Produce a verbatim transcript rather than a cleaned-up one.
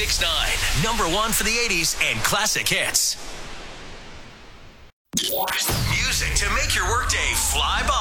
ninety-six point nine. Number one for the eighties and classic hits. Music to make your workday fly by.